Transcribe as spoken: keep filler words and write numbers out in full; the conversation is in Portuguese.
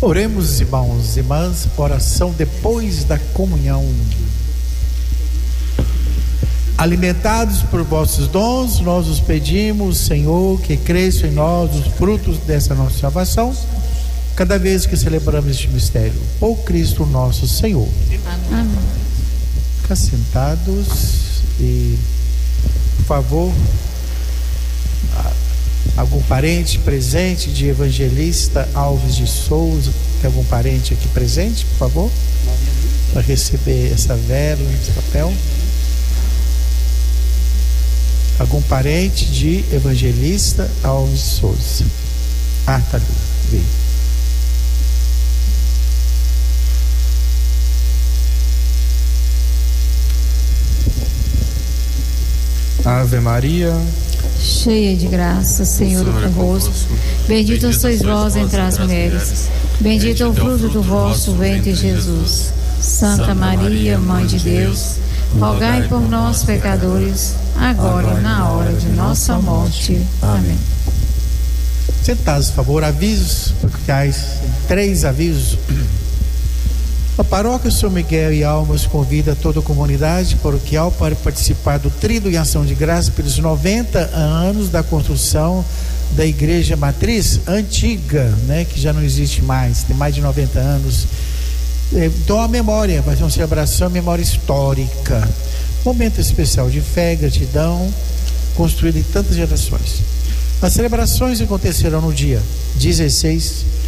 Oremos, irmãos e irmãs, oração depois da comunhão. Alimentados por vossos dons, nós os pedimos, Senhor, que cresçam em nós os frutos dessa nossa salvação, cada vez que celebramos este mistério. Por Cristo nosso Senhor. Amém. Ficar sentados e, por favor, algum parente presente de Evangelista Alves de Souza, tem algum parente aqui presente, por favor, para receber essa vela, esse papel? Algum parente de Evangelista Alves de Souza? Ah, tá ali, veio. Ave Maria, cheia de graça, o Senhor é convosco. Bendita sois vós entre as mulheres. Bendito é o fruto do vosso ventre, Jesus. Santa Maria, Mãe de Deus, rogai por nós, pecadores, agora e na hora de nossa morte. Amém. Sentados, por favor, avisos paroquiais, três avisos. A paróquia São Miguel e Almas convida toda a comunidade paroquial para participar do Tríduo em Ação de Graça pelos noventa anos da construção da Igreja Matriz antiga, né, que já não existe mais, tem mais de noventa anos. Então a memória, vai ser uma celebração, memória histórica, momento especial de fé, gratidão, construído em tantas gerações. As celebrações acontecerão no dia dezesseis